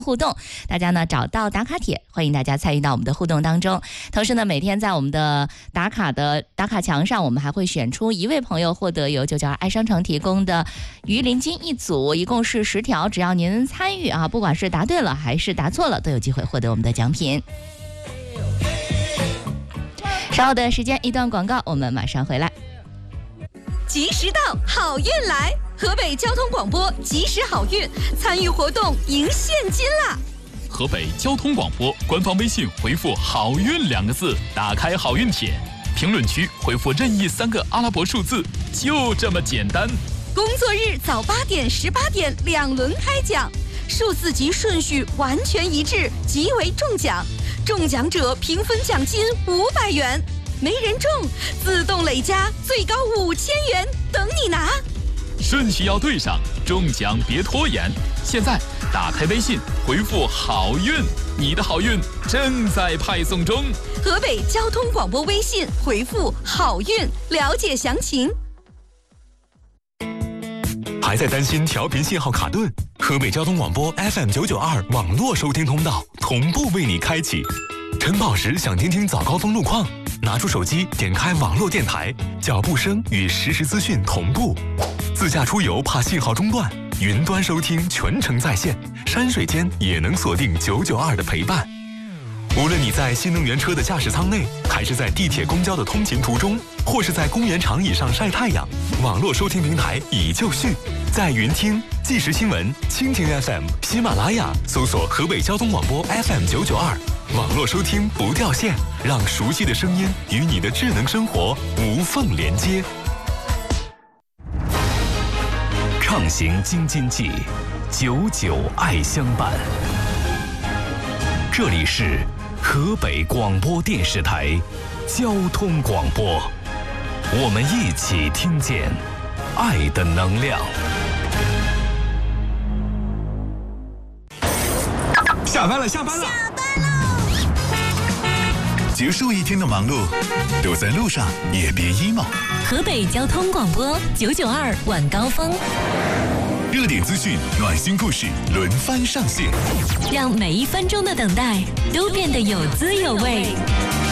互动，大家呢找到打卡帖，欢迎大家参与到我们的互动当中。同时呢，每天在我们的打卡墙上，我们还会选出一位朋友获得由992爱商城提供的鱼鳞金一组，一共是10条，只要您参与啊，不管是答对了还是答错了，都有机会获得我们的奖品。稍后的时间一段广告，我们马上回来。 及时到，好运来！河北交通广播及时好运，参与活动赢现金啦！ 河北交通广播官方微信回复"好运"2个字，打开好运帖，评论区回复任意3个阿拉伯数字，就这么简单。 工作日早8点、18点2轮开奖，数字及顺序完全一致，即为中奖。中奖者平分奖金500元。没人中，自动累加最高5000元，等你拿。 顺序要对上，中奖别拖延。现在打开微信，回复"好运"，你的好运正在派送中。 河北交通广播微信回复"好运"，了解详情。 还在担心调频信号卡顿？河北交通广播 FM992 网络收听通道同步为你开启。晨跑时想听听早高峰路况？拿出手机，点开网络电台，脚步声与实时资讯同步。自驾出游怕信号中断，云端收听全程在线，山水间也能锁定992的陪伴。无论你在新能源车的驾驶舱内，还是在地铁公交的通勤途中，或是在公园长椅上晒太阳，网络收听平台已就绪。在云听、即时新闻、蜻蜓 FM、喜马拉雅搜索河北交通广播 FM992，网络收听不掉线，让熟悉的声音与你的智能生活无缝连接。畅行京津冀，99爱相伴。这里是河北广播电视台交通广播，我们一起听见爱的能量。 下班了！结束一天的忙碌，都在路上也别 emo。 河北交通广播992晚高峰， 热点资讯、暖心故事轮番上线， 让每1分钟的等待都变得有滋有味。